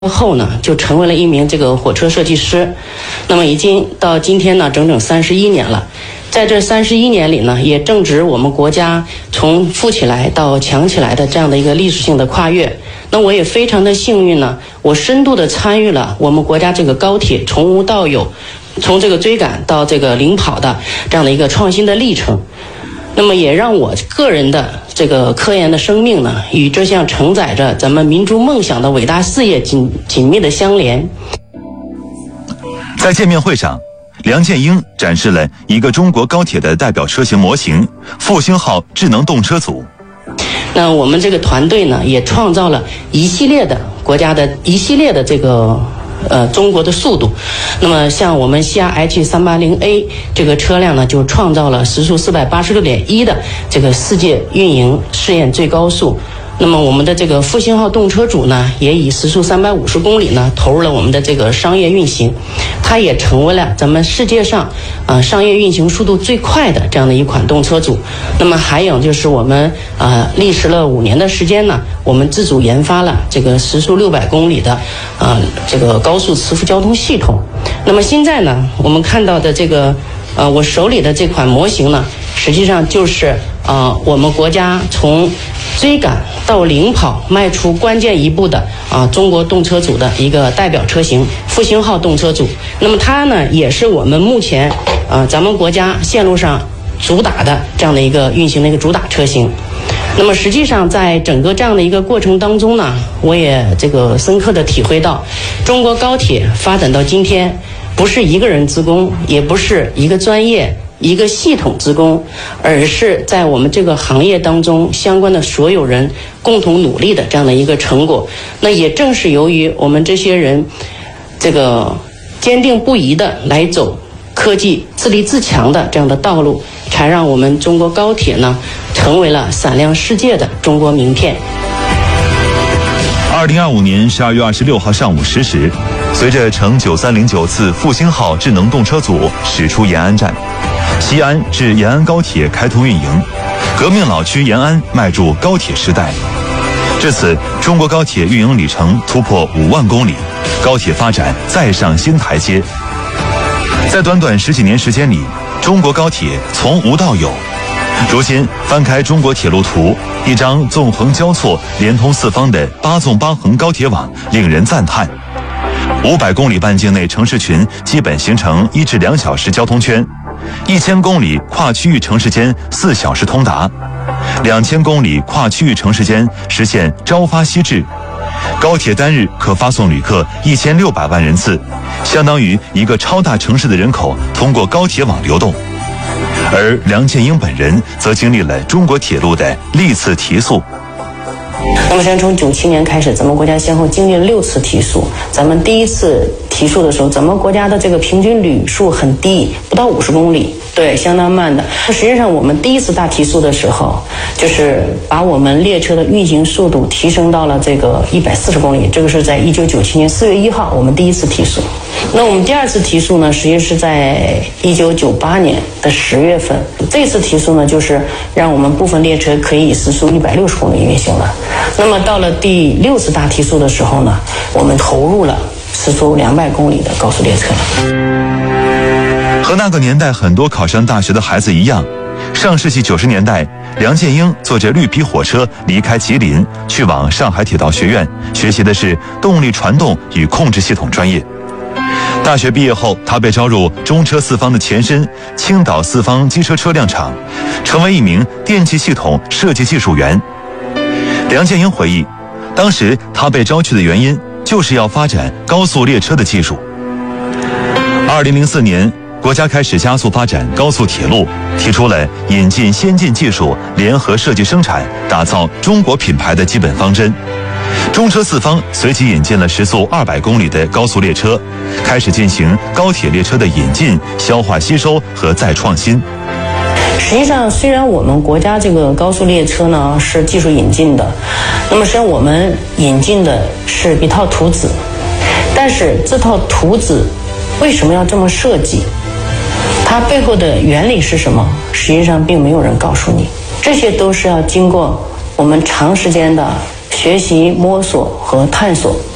后呢，就成为了一名这个火车设计师。那么已经到今天呢，整整31年了。在这31年里呢，也正值我们国家从富起来到强起来的这样的一个历史性的跨越。那我也非常的幸运呢，我深度的参与了我们国家这个高铁从无到有，从这个追赶到这个领跑的这样的一个创新的历程。那么也让我个人的这个科研的生命呢，与这项承载着咱们民族梦想的伟大事业紧密的相连。 在见面会上，梁建英展示了一个中国高铁的代表车型模型——复兴号智能动车组。 那我们这个团队呢，也创造了一系列的这个中国的速度。那么像我们 CRH380A 这个车辆呢，就创造了时速486.1的这个世界运营试验最高速。那么我们的这个复兴号动车组呢，也以时速350公里呢，投入了我们的这个商业运行，它也成为了咱们世界上商业运行速度最快的这样的一款动车组。那么还有就是我们历时了5年的时间呢，我们自主研发了这个时速600公里的这个高速磁浮交通系统。那么现在呢，我们看到的这个我手里的这款模型呢，实际上就是我们国家从追赶到领跑迈出关键一步的中国动车组的一个代表车型复兴号动车组。那么它呢，也是我们目前咱们国家线路上主打的这样的一个运行的一个主打车型。那么实际上在整个这样的一个过程当中呢，我也这个深刻的体会到，中国高铁发展到今天，不是一个人之功，也不是一个专业一个系统之功，而是在我们这个行业当中相关的所有人共同努力的这样的一个成果。那也正是由于我们这些人这个坚定不移的来走科技自立自强的这样的道路，才让我们中国高铁呢成为了闪亮世界的中国名片。 2025年12月26号上午10时，随着乘9309次复兴号智能动车组驶出延安站，西安至延安高铁开通运营，革命老区延安迈入高铁时代。至此，中国高铁运营里程突破5万公里，高铁发展再上新台阶。在短短10几年时间里，中国高铁从无到有。如今翻开中国铁路图，一张纵横交错、连通四方的8纵8横高铁网令人赞叹。500公里半径内城市群基本形成1至2小时交通圈，1000公里跨区域城市间4小时通达，2000公里跨区域城市间实现朝发夕至。高铁单日可发送旅客1600万人次，相当于一个超大城市的人口通过高铁网流动。而梁建英本人则经历了中国铁路的历次提速。 那么从97年开始，咱们国家先后经历了6次提速。咱们第一次提速的时候，咱们国家的这个平均旅速很低，不到50公里，对，相当慢的。实际上我们第一次大提速的时候，就是把我们列车的运行速度提升到了这个140公里，这个是在1997年4月1号我们第一次提速。那我们第二次提速呢，实际是在1998年的10月份。这次提速呢，就是让我们部分列车可以以时速160公里运行了。那么到了第6次大提速的时候呢，我们投入了时速200公里的高速列车。 和那个年代很多考上大学的孩子一样，上世纪90年代，梁建英坐着绿皮火车离开吉林，去往上海铁道学院，学习的是动力传动与控制系统专业。大学毕业后，他被招入中车四方的前身青岛四方机车车辆厂，成为一名电气系统设计技术员。梁建英回忆，当时他被招去的原因就是要发展高速列车的技术。2004年，国家开始加速发展高速铁路，提出了引进先进技术、联合设计生产、打造中国品牌的基本方针。中车四方随即引进了时速200公里的高速列车，开始进行高铁列车的引进、消化吸收和再创新。 实际上，虽然我们国家这个高速列车呢是技术引进的，那么实际上我们引进的是一套图纸，但是这套图纸为什么要这么设计？它背后的原理是什么？实际上并没有人告诉你，这些都是要经过我们长时间的学习、摸索和探索